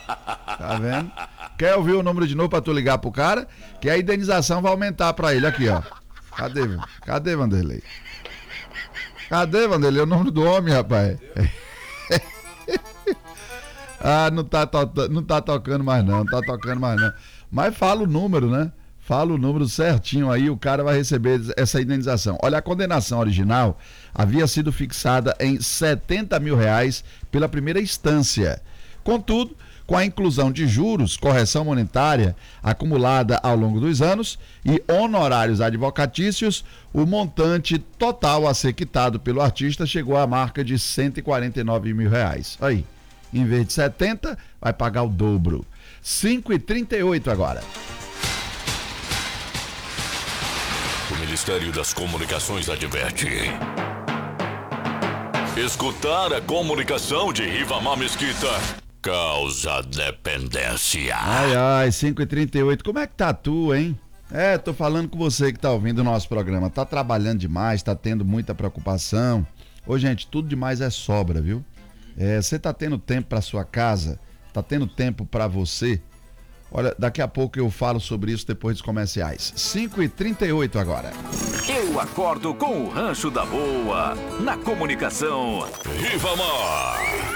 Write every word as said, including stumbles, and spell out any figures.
Tá vendo? Quer ouvir o número de novo pra tu ligar pro cara? Que a indenização vai aumentar pra ele. Aqui, ó. Cadê? Cadê, Vanderlei? Cadê, Vanderlei? É o número do homem, rapaz. Ah, não tá, to... não tá tocando mais não, não tá tocando mais não. Mas fala o número, né? Fala o número certinho aí, o cara vai receber essa indenização. Olha, a condenação original havia sido fixada em setenta mil reais pela primeira instância. Contudo, com a inclusão de juros, correção monetária acumulada ao longo dos anos e honorários advocatícios, o montante total a ser quitado pelo artista chegou à marca de cento e quarenta e nove mil reais. Aí, em vez de setenta, vai pagar o dobro. cinco e trinta e oito agora. O Ministério das Comunicações adverte. Escutar a comunicação de Rivamar Mesquita causa dependência. Ai, ai, cinco e trinta e oito. Como é que tá tu, hein? É, tô falando com você que tá ouvindo o nosso programa. Tá trabalhando demais, tá tendo muita preocupação. Ô, gente, tudo demais é sobra, viu? É, você tá tendo tempo pra sua casa? Tá tendo tempo pra você? Olha, daqui a pouco eu falo sobre isso depois dos comerciais. cinco e trinta e oito agora. Eu acordo com o Rancho da Boa, na comunicação. Rivamar.